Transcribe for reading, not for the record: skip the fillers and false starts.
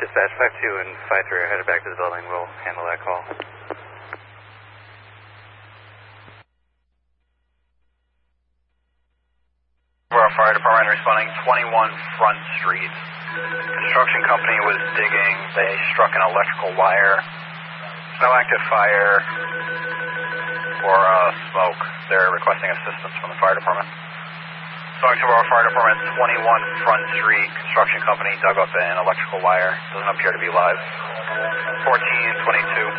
Dispatch 5-2 and 5-3 are headed back to the building. We'll handle that call. Our fire department responding 21 Front Street. Construction company was digging. They struck an electrical wire. No active fire or smoke. They're requesting assistance from the fire department. Talking to our fire department, 21 Front Street. Construction company dug up an electrical wire. Doesn't appear to be live. 1422.